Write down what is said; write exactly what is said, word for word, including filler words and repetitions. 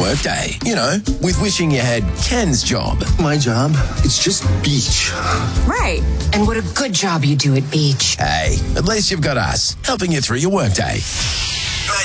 workday. You know, with wishing you had Ken's job. My job? It's just beach. Right. And what a good job you do at beach. Hey, at least you've got us helping you through your workday.